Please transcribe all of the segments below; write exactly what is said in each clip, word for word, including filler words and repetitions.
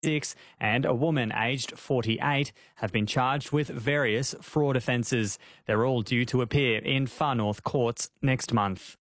Six and a woman aged forty-eight have been charged with various fraud offences. They're all due to appear in Far North courts next month.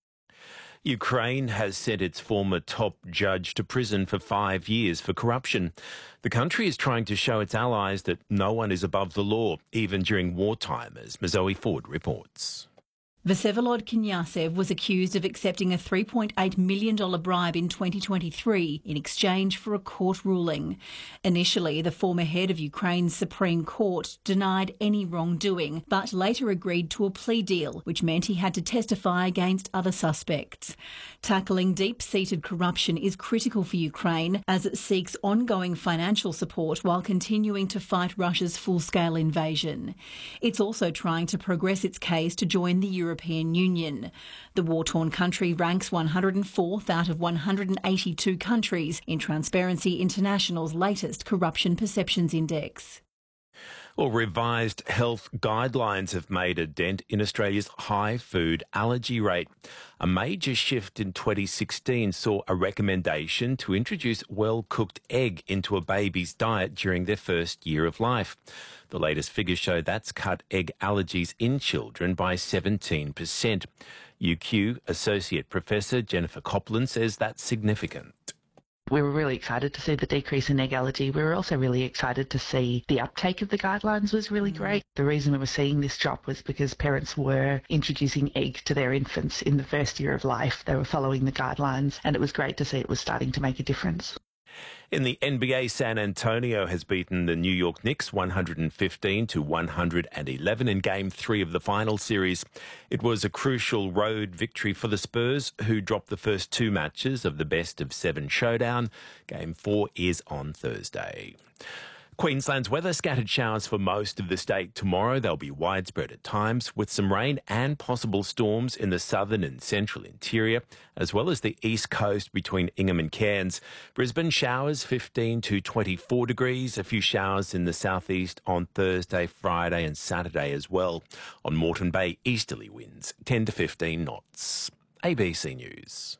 Ukraine has sent its former top judge to prison for five years for corruption. The country is trying to show its allies that no one is above the law, even during wartime, as Mazoe Ford reports. Vsevolod Knyazev was accused of accepting a three point eight million dollars bribe in twenty twenty-three in exchange for a court ruling. Initially, the former head of Ukraine's Supreme Court denied any wrongdoing, but later agreed to a plea deal, which meant he had to testify against other suspects. Tackling deep-seated corruption is critical for Ukraine as it seeks ongoing financial support while continuing to fight Russia's full-scale invasion. It's also trying to progress its case to join the European European Union. The war-torn country ranks one hundred fourth out of one hundred eighty-two countries in Transparency International's latest Corruption Perceptions Index. Well, revised health guidelines have made a dent in Australia's high food allergy rate. A major shift in twenty sixteen saw a recommendation to introduce well-cooked egg into a baby's diet during their first year of life. The latest figures show that's cut egg allergies in children by seventeen percent. U Q Associate Professor Jennifer Copland says that's significant. We were really excited to see the decrease in egg allergy. We were also really excited to see the uptake of the guidelines was really great. The reason we were seeing this drop was because parents were introducing egg to their infants in the first year of life. They were following the guidelines, and it was great to see it was starting to make a difference. In the N B A, San Antonio has beaten the New York Knicks one hundred fifteen to one hundred eleven in Game three of the final series. It was a crucial road victory for the Spurs, who dropped the first two matches of the best of seven showdown. Game four is on Thursday. Queensland's weather, scattered showers for most of the state tomorrow. They'll be widespread at times, with some rain and possible storms in the southern and central interior, as well as the east coast between Ingham and Cairns. Brisbane, showers fifteen to twenty-four degrees, a few showers in the southeast on Thursday, Friday and Saturday as well. On Moreton Bay, easterly winds ten to fifteen knots. A B C News.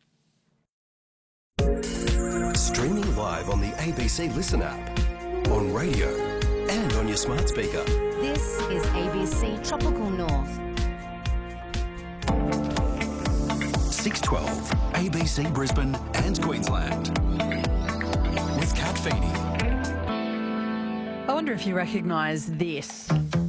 Streaming live on the A B C Listen app, on radio and on your smart speaker. This is A B C Tropical North. six twelve, A B C Brisbane and Queensland. With Kat Feeney. I wonder if you recognise this.